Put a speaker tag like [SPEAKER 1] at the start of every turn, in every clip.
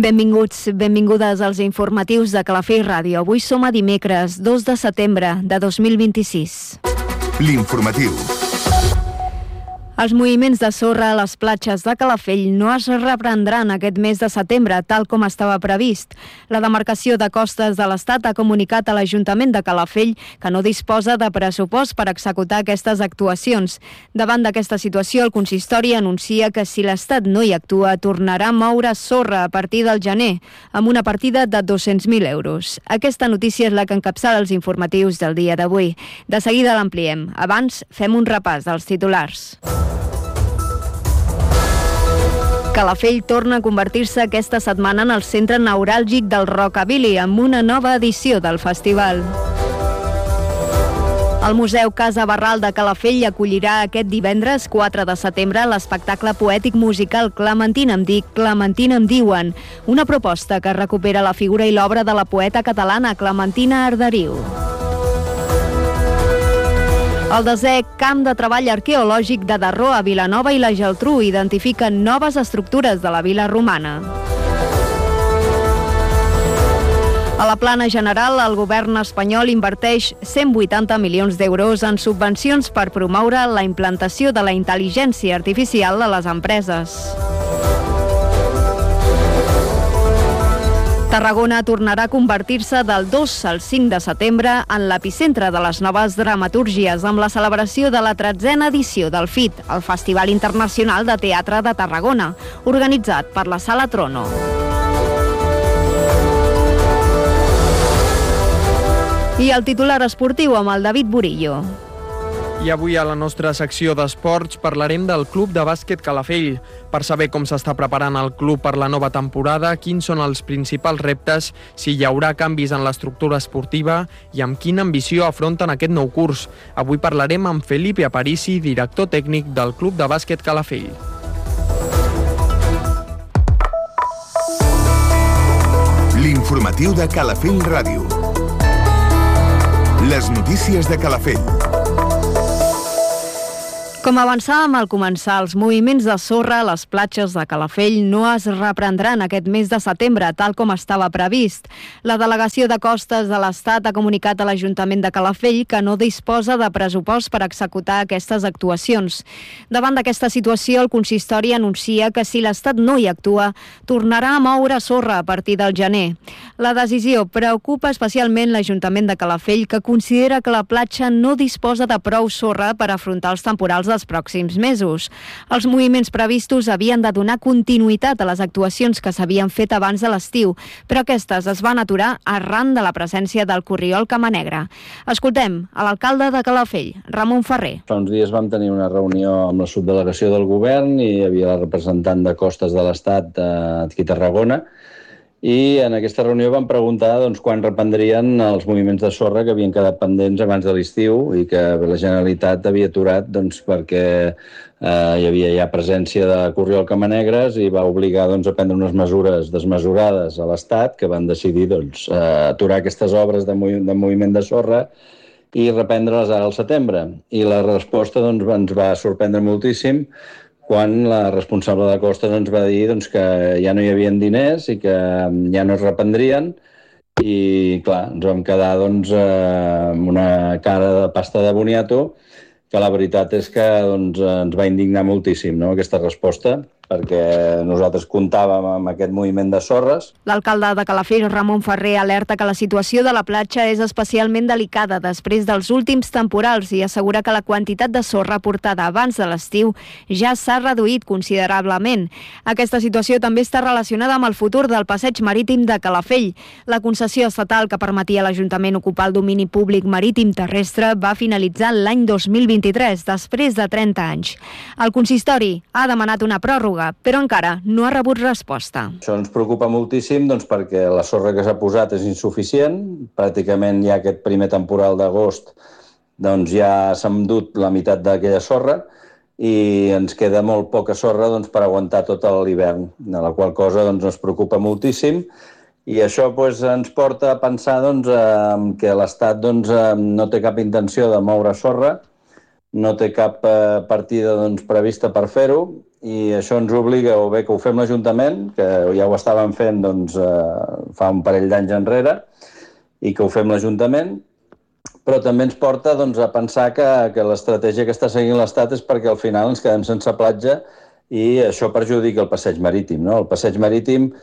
[SPEAKER 1] Benvinguts, benvingudes als informatius de Calafell Ràdio. Avui som a dimecres 2 de setembre de 2026.
[SPEAKER 2] L'informatiu.
[SPEAKER 1] Els moviments de sorra a les platges de Calafell no es reprendran aquest mes de setembre, tal com estava previst. La demarcació de costes de l'Estat ha comunicat a l'Ajuntament de Calafell que no disposa de pressupost per executar aquestes actuacions. Davant d'aquesta situació, el consistori anuncia que si l'Estat no hi actua, tornarà a moure sorra a partir del gener, amb una partida de 200.000 euros. Aquesta notícia és la que encapçala els informatius del dia d'avui. De seguida l'ampliem. Abans, fem un repàs dels titulars. Calafell torna a convertir-se aquesta setmana en el centre neuràlgic del rockabilly amb una nova edició del festival. El Museu Casa Barral de Calafell acollirà aquest divendres 4 de setembre l'espectacle poètic musical Clementina em dic, Clementina em diuen, una proposta que recupera la figura i l'obra de la poeta catalana Clementina Arderiu. El desè camp de treball arqueològic de Darró a Vilanova i la Geltrú identifiquen noves estructures de la vila romana. A la plana general, el govern espanyol inverteix 180 milions d'euros en subvencions per promoure la implantació de la intel·ligència artificial a les empreses. Tarragona tornarà a convertir-se del 2 al 5 de setembre en l'epicentre de les noves dramatúrgies amb la celebració de la 13a edició del FIT, el Festival Internacional de Teatre de Tarragona, organitzat per la Sala Trono. I el titular esportiu amb el David Burillo.
[SPEAKER 3] I avui a la nostra secció d'esports parlarem del Club de Bàsquet Calafell. Per saber com s'està preparant el club per la nova temporada, quins són els principals reptes, si hi haurà canvis en l'estructura esportiva i amb quina ambició afronten aquest nou curs. Avui parlarem amb Felipe Aparici, director tècnic del Club de Bàsquet Calafell.
[SPEAKER 2] L'informatiu de Calafell Ràdio. Les notícies de Calafell.
[SPEAKER 1] Com avançàvem al començar, els moviments de sorra a les platges de Calafell no es reprendran aquest mes de setembre, tal com estava previst. La delegació de costes de l'Estat ha comunicat a l'Ajuntament de Calafell que no disposa de pressupost per executar aquestes actuacions. Davant d'aquesta situació, el consistori anuncia que si l'Estat no hi actua, tornarà a moure sorra a partir del gener. La decisió preocupa especialment l'Ajuntament de Calafell, que considera que la platja no disposa de prou sorra per afrontar els temporals dels pròxims mesos. Els moviments previstos havien de donar continuïtat a les actuacions que s'havien fet abans de l'estiu, però aquestes es van aturar arran de la presència del corriol Camanegre. Escoltem a l'alcalde de Calafell, Ramon Ferrer.
[SPEAKER 4] Fa uns dies vam tenir una reunió amb la subdelegació del govern i hi havia la representant de costes de l'Estat aquí a Tarragona. I en aquesta reunió vam preguntar quan reprendrien els moviments de sorra que havien quedat pendents abans de l'estiu i que la Generalitat havia aturat perquè hi havia ja presència de corriol Camanegres i va obligar a prendre unes mesures desmesurades a l'Estat que van decidir aturar aquestes obres de moviment de sorra i reprendre-les ara al setembre. I la resposta ens va sorprendre moltíssim quan la responsable de costes ens va dir que ja no hi havia diners i que ja no es reprendrien i, clar, ens vam quedar amb una cara de pasta de boniato que la veritat és que ens va indignar moltíssim, aquesta resposta, perquè nosaltres comptàvem amb aquest moviment de sorres.
[SPEAKER 1] L'alcalde de Calafell, Ramon Ferrer, alerta que la situació de la platja és especialment delicada després dels últims temporals i assegura que la quantitat de sorra portada abans de l'estiu ja s'ha reduït considerablement. Aquesta situació també està relacionada amb el futur del passeig marítim de Calafell. La concessió estatal que permetia a l'Ajuntament ocupar el domini públic marítim terrestre va finalitzar l'any 2023, després de 30 anys. El consistori ha demanat una pròrroga, però encara no ha rebut resposta.
[SPEAKER 4] Això ens preocupa moltíssim perquè la sorra que s'ha posat és insuficient. Pràcticament ja aquest primer temporal d'agost ja s'ha endut la meitat d'aquella sorra i ens queda molt poca sorra per aguantar tot l'hivern, la qual cosa ens preocupa moltíssim. I això ens porta a pensar que l'Estat no té cap intenció de moure sorra, no té cap partida prevista per fer-ho i això ens obliga o bé que ho fem l'Ajuntament, que ja ho estàvem fent doncs, fa un parell d'anys enrere, i que ho fem l'Ajuntament, però també ens porta doncs, a pensar que l'estratègia que està seguint l'Estat és perquè al final ens quedem sense platja i això perjudica el passeig marítim. No? El passeig marítim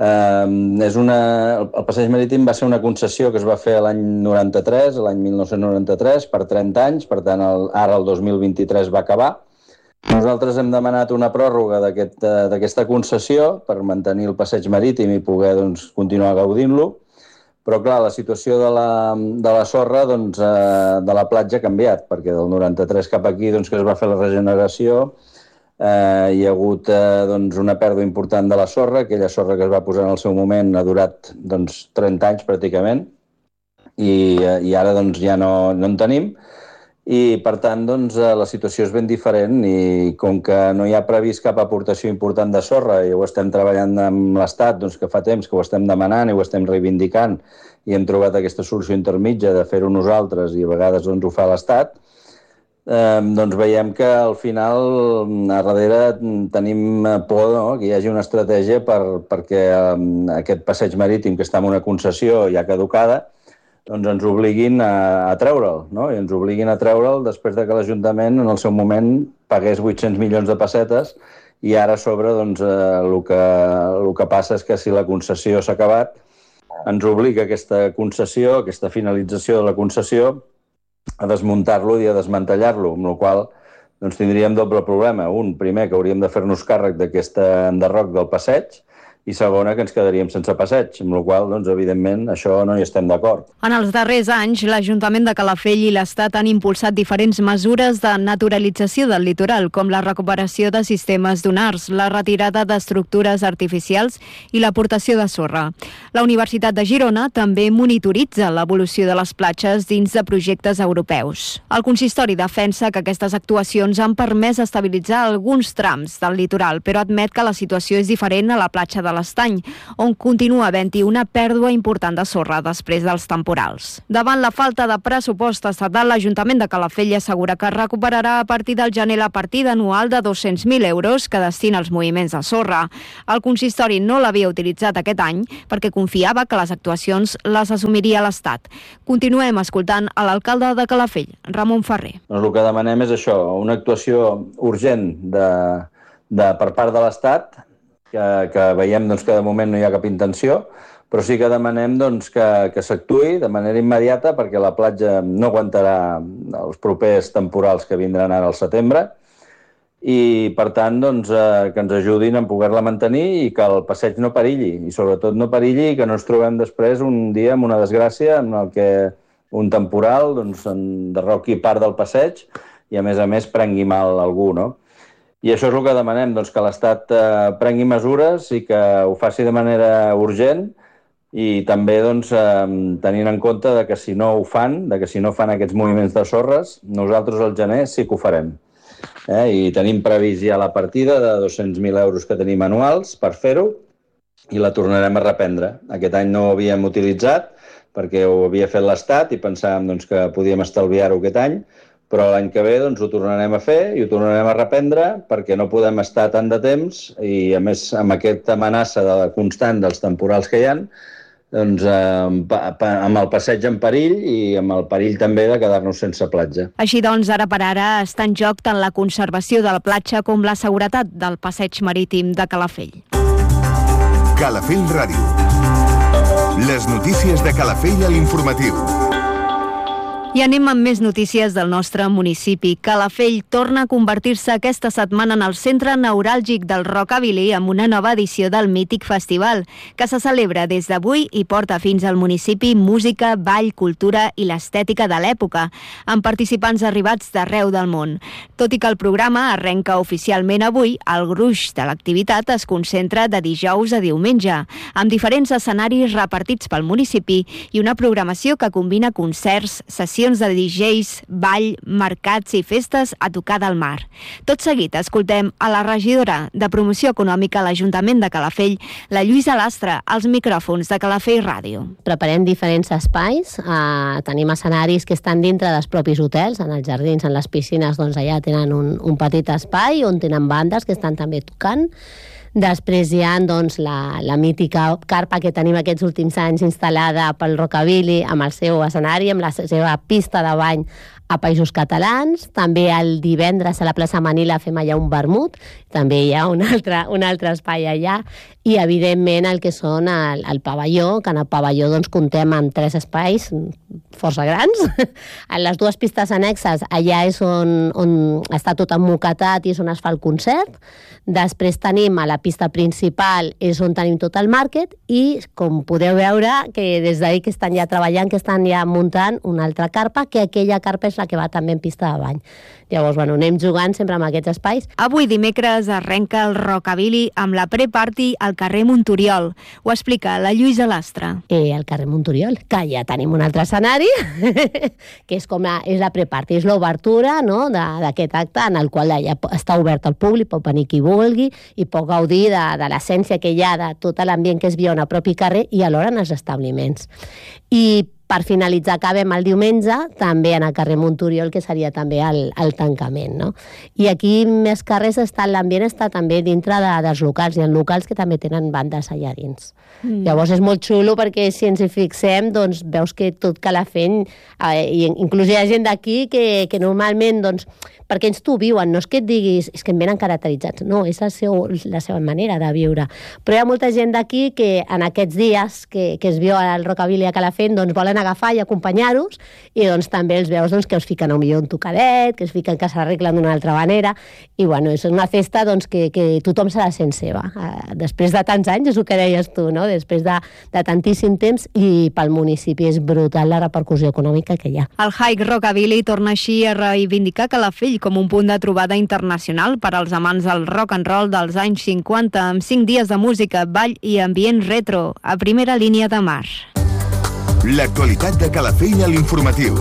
[SPEAKER 4] el passeig marítim va ser una concessió que es va fer l'any 93, l'any 1993, per 30 anys, per tant ara el 2023 va acabar. Nosaltres hem demanat una pròrroga d'aquesta concessió per mantenir el passeig marítim i poder doncs, continuar gaudint-lo, però clar, la situació de la sorra doncs, de la platja ha canviat, perquè del 93 cap aquí doncs, que es va fer la regeneració hi ha hagut doncs, una pèrdua important de la sorra. Aquella sorra que es va posar en el seu moment ha durat doncs, 30 anys pràcticament i ara doncs, ja no en tenim i per tant doncs, la situació és ben diferent i com que no hi ha previst cap aportació important de sorra i ho estem treballant amb l'Estat doncs, que fa temps que ho estem demanant i ho estem reivindicant i hem trobat aquesta solució intermitja de fer-ho nosaltres i a vegades doncs, ho fa l'Estat, doncs veiem que al final a darrere tenim por que hi hagi una estratègia perquè aquest passeig marítim que està en una concessió ja caducada doncs ens obliguin a treure'l, no? I ens obliguin a treure'l després de que l'Ajuntament en el seu moment pagués 800 milions de pessetes i ara a sobre doncs, el que passa és que si la concessió s'ha acabat ens obliga aquesta concessió, aquesta finalització de la concessió a desmuntar-lo i a desmantellar-lo, amb la qual cosa doncs, tindríem doble problema. Un, primer, que hauríem de fer-nos càrrec d'aquest enderroc del passeig i segona, que ens quedaríem sense passeig, amb la qual cosa, doncs, evidentment, això no hi estem d'acord.
[SPEAKER 1] En els darrers anys, l'Ajuntament de Calafell i l'Estat han impulsat diferents mesures de naturalització del litoral, com la recuperació de sistemes dunars, la retirada d'estructures artificials i l'aportació de sorra. La Universitat de Girona també monitoritza l'evolució de les platges dins de projectes europeus. El consistori defensa que aquestes actuacions han permès estabilitzar alguns trams del litoral, però admet que la situació és diferent a la platja de l'Estany, on continua havent-hi una pèrdua important de sorra després dels temporals. Davant la falta de pressupost estatal, l'Ajuntament de Calafell assegura que recuperarà a partir del gener la partida anual de 200.000 euros que destina als moviments de sorra. El consistori no l'havia utilitzat aquest any perquè confiava que les actuacions les assumiria l'Estat. Continuem escoltant a l'alcalde de Calafell, Ramon Ferrer.
[SPEAKER 4] Doncs el que demanem és això, una actuació urgent per part de l'Estat, que veiem doncs, que de moment no hi ha cap intenció, però sí que demanem doncs, que s'actuï de manera immediata perquè la platja no aguantarà els propers temporals que vindran ara al setembre i, per tant, doncs, que ens ajudin a poder-la mantenir i que el passeig no perilli, i sobretot no perilli i que no ens trobem després un dia amb una desgràcia en el que un temporal doncs, enderroqui part del passeig i, a més, prengui mal algú, no? I això és el que demanem, doncs, que l'Estat prengui mesures i que ho faci de manera urgent i també doncs, tenint en compte que si no ho fan, que si no fan aquests moviments de sorres, nosaltres al gener sí que ho farem. I tenim previst ja la partida de 200.000 euros que tenim anuals per fer-ho i la tornarem a reprendre. Aquest any no ho havíem utilitzat perquè ho havia fet l'Estat i pensàvem doncs, que podíem estalviar-ho aquest any, però l'any que ve doncs, ho tornarem a fer i ho tornarem a reprendre perquè no podem estar tant de temps i, a més, amb aquesta amenaça constant dels temporals que hi ha, doncs, amb el passeig en perill i amb el perill també de quedar-nos sense platja.
[SPEAKER 1] Així doncs, ara per ara està en joc tant la conservació de la platja com la seguretat del passeig marítim de Calafell.
[SPEAKER 2] Calafell Ràdio. Les notícies de Calafell a l'informatiu.
[SPEAKER 1] I anem amb més notícies del nostre municipi. Calafell torna a convertir-se aquesta setmana en el centre neuràlgic del rockabilly amb una nova edició del mític festival, que se celebra des d'avui i porta fins al municipi música, ball, cultura i l'estètica de l'època, amb participants arribats d'arreu del món. Tot i que el programa arrenca oficialment avui, el gruix de l'activitat es concentra de dijous a diumenge, amb diferents escenaris repartits pel municipi i una programació que combina concerts, sessions actuacions de DJs, ball, mercats i festes a tocar del mar. Tot seguit escoltem a la regidora de Promoció Econòmica a l'Ajuntament de Calafell, la Lluïsa Lastra, als micròfons de Calafell Ràdio.
[SPEAKER 5] Preparem diferents espais, tenim escenaris que estan dintre dels propis hotels, en els jardins, en les piscines, doncs allà tenen un petit espai on tenen bandes que estan també tocant. Després hi ha doncs, la mítica carpa que tenim aquests últims anys instal·lada pel Rockabilly amb el seu escenari, amb la seva pista de bany a Països Catalans. També el divendres a la plaça Manila fem allà un vermut, també hi ha un altre espai allà, i evidentment el que són el pavelló, que en el pavelló doncs, comptem amb 3 espais força grans. En les 2 pistes annexes allà és on està tot emmoquetat i és on es fa el concert. Després tenim a la pista principal, és on tenim tot el màrquet, i com podeu veure que des d'ahir que estan ja treballant, que estan ja muntant una altra carpa, que aquella carpa és la que va també en pista de bany. Llavors, anem jugant sempre amb aquests espais.
[SPEAKER 1] Avui dimecres arrenca el Rockabilly amb la pre-party al carrer Montoriol. Ho explica la Lluïsa Lastra.
[SPEAKER 5] Al carrer Montoriol, que ja tenim un altre escenari, que és és la pre-party, és l'obertura, no?, d'aquest acte en el qual ja està obert al públic, pot venir qui vulgui i pot gaudir de l'essència que hi ha de tot l'ambient que es viu en el propi carrer i alhora en els establiments. I per finalitzar, acabem el diumenge, també en el carrer Montoriol, que seria també el tancament, no? I aquí, més carrers, l'ambient està també dintre dels locals. Hi ha locals que també tenen bandes allà dins. Llavors és molt xulo perquè si ens hi fixem, doncs veus que tot Calafell, inclús hi ha gent d'aquí que normalment, doncs, perquè ells t'ho viuen, no és que et diguis, és que em venen caracteritzats, no, és la seva manera de viure. Però hi ha molta gent d'aquí que en aquests dies que es viu al Rockabilly a Calafell, doncs volen agafar i acompanyar-vos, i doncs també els veus doncs, que us fiquen un tocadet, que es fiquen que s'arreglen d'una altra manera, i bueno, és una festa doncs, que tothom se la sent seva. Després de tants anys, és el que deies tu, no? Després de tantíssim temps, i pel municipi és brutal la repercussió econòmica que hi ha.
[SPEAKER 1] El Hike Rockabilly torna així a reivindicar Calafell com un punt de trobada internacional per als amants del rock and roll dels anys 50, amb 5 dies de música, ball i ambient retro, a primera línia de mar.
[SPEAKER 2] L'actualitat de Calafell a l'Informatiu.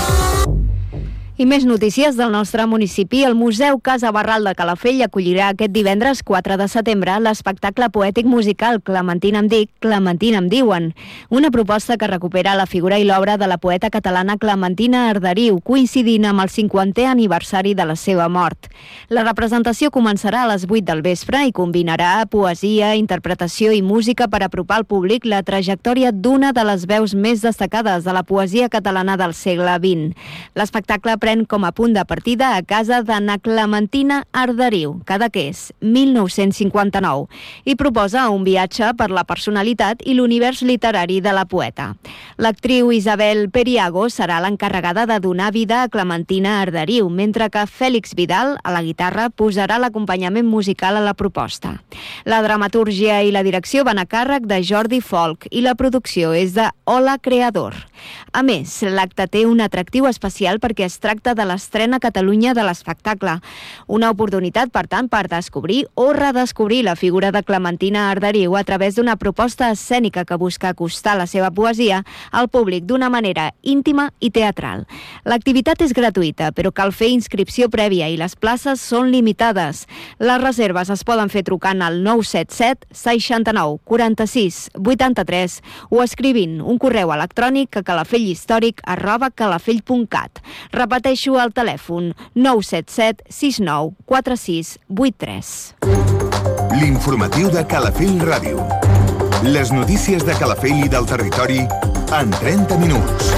[SPEAKER 1] I més notícies del nostre municipi. El Museu Casa Barral de Calafell acollirà aquest divendres 4 de setembre l'espectacle poètic musical Clementina em dic, Clementina em diuen, una proposta que recupera la figura i l'obra de la poeta catalana Clementina Arderiu, coincidint amb el 50è aniversari de la seva mort. La representació començarà a les 8 del vespre i combinarà poesia, interpretació i música per apropar al públic la trajectòria d'una de les veus més destacades de la poesia catalana del segle XX. L'espectacle pren com a punt de partida a casa d'Anna Clementina Arderiu, Cadaqués, 1959, i proposa un viatge per la personalitat i l'univers literari de la poeta. L'actriu Isabel Periago serà l'encarregada de donar vida a Clementina Arderiu, mentre que Fèlix Vidal, a la guitarra, posarà l'acompanyament musical a la proposta. La dramatúrgia i la direcció van a càrrec de Jordi Folk i la producció és de Hola Creador. A més, l'acte té un atractiu especial perquè es tracta de l'estrena a Catalunya de l'espectacle. Una oportunitat, per tant, per descobrir o redescobrir la figura de Clementina Arderiu a través d'una proposta escènica que busca acostar la seva poesia al públic d'una manera íntima i teatral. L'activitat és gratuïta, però cal fer inscripció prèvia i les places són limitades. Les reserves es poden fer trucant al 977 69 46 83 o escrivint un correu electrònic a calafellhistòric@calafell.cat. Repeteixo el telèfon 977 69 46 83.
[SPEAKER 2] L'informatiu de Calafell Ràdio. Les notícies de Calafell i del territori en 30 minuts.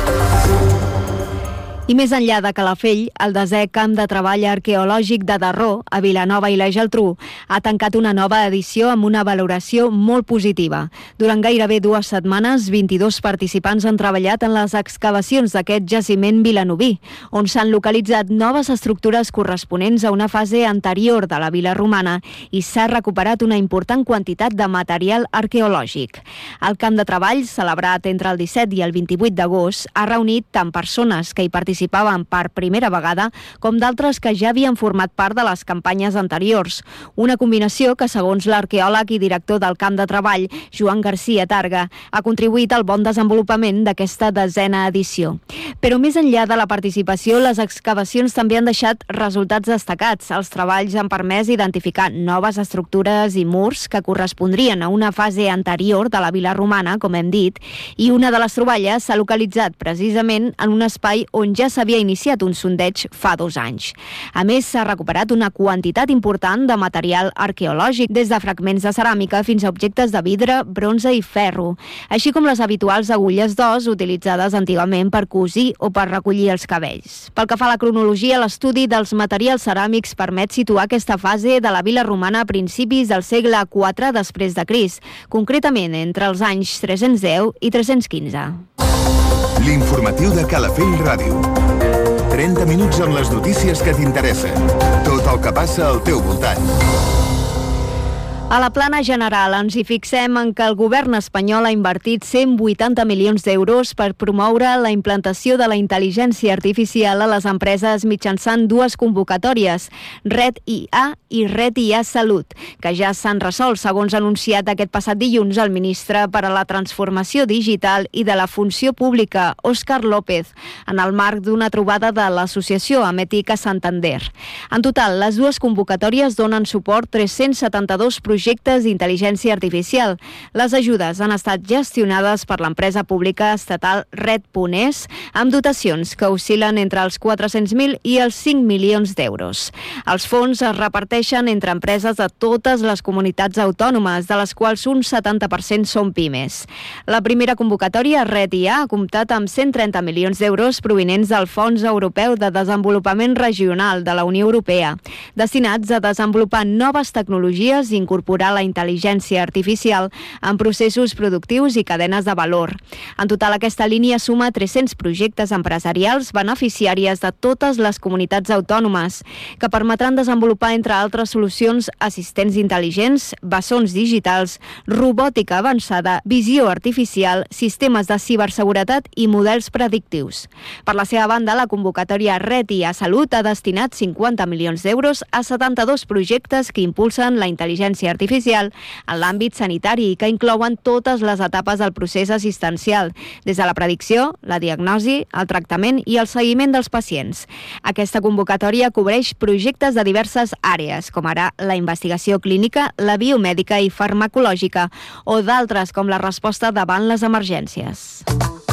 [SPEAKER 1] I més enllà de Calafell, el 10è camp de treball arqueològic de Darró, a Vilanova i la Geltrú, ha tancat una nova edició amb una valoració molt positiva. Durant gairebé 2 setmanes, 22 participants han treballat en les excavacions d'aquest jaciment vilanoví, on s'han localitzat noves estructures corresponents a una fase anterior de la vila romana i s'ha recuperat una important quantitat de material arqueològic. El camp de treball, celebrat entre el 17 i el 28 d'agost, ha reunit tant persones que hi participen participaven per primera vegada, com d'altres que ja havien format part de les campanyes anteriors. Una combinació que, segons l'arqueòleg i director del camp de treball, Joan García Targa, ha contribuït al bon desenvolupament d'aquesta 10a edició. Però més enllà de la participació, les excavacions també han deixat resultats destacats. Els treballs han permès identificar noves estructures i murs que correspondrien a una fase anterior de la vila romana, com hem dit, i una de les troballes s'ha localitzat precisament en un espai on ja s'havia iniciat un sondeig fa 2 anys. A més, s'ha recuperat una quantitat important de material arqueològic, des de fragments de ceràmica fins a objectes de vidre, bronze i ferro, així com les habituals agulles d'os utilitzades antigament per cosir o per recollir els cabells. Pel que fa a la cronologia, l'estudi dels materials ceràmics permet situar aquesta fase de la vila romana a principis del segle IV després de Crist, concretament entre els anys 310 i 315.
[SPEAKER 2] L'informatiu de Calafell Ràdio. 30 minuts amb les notícies que t'interessen. Tot el que passa al teu voltant.
[SPEAKER 1] A la plana general ens hi fixem en que el govern espanyol ha invertit 180 milions d'euros per promoure la implantació de la intel·ligència artificial a les empreses mitjançant 2 convocatòries, Red IA i Red IA Salut, que ja s'han resolt, segons anunciat aquest passat dilluns el ministre per a la Transformació Digital i de la Funció Pública, Òscar López, en el marc d'una trobada de l'Associació Amètica Santander. En total, les 2 convocatòries donen suport 372 projectes d'intel·ligència artificial. Les ajudes han estat gestionades per l'empresa pública estatal Red.es, amb dotacions que oscil·len entre els 400.000 i els 5 milions d'euros. Els fons es reparteixen entre empreses de totes les comunitats autònomes, de les quals un 70% són pimes. La primera convocatòria, Red IA, ha comptat amb 130 milions d'euros provinents del Fons Europeu de Desenvolupament Regional de la Unió Europea, destinats a desenvolupar noves tecnologies i incorporar la intel·ligència artificial en processos productius i cadenes de valor. En total, aquesta línia suma 300 projectes empresarials beneficiàries de totes les comunitats autònomes, que permetran desenvolupar, entre altres solucions, assistents intel·ligents, bessons digitals, robòtica avançada, visió artificial, sistemes de ciberseguretat i models predictius. Per la seva banda, la convocatòria Red IA Salut ha destinat 50 milions d'euros a 72 projectes que impulsen la intel·ligència artificial en l'àmbit sanitari i que inclouen totes les etapes del procés assistencial, des de la predicció, la diagnosi, el tractament i el seguiment dels pacients. Aquesta convocatòria cobreix projectes de diverses àrees, com ara la investigació clínica, la biomèdica i farmacològica, o d'altres com la resposta davant les emergències.